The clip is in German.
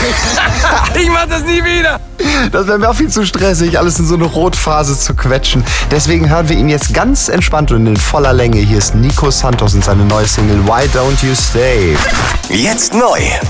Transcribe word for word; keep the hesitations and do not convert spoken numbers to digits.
Ich mach das nie wieder. Das wäre mir auch viel zu stressig, alles in so eine Rotphase zu quetschen. Deswegen hören wir ihn jetzt ganz entspannt und in voller Länge. Hier ist Nico Santos und seine neue Single Why Don't You Stay. Jetzt neu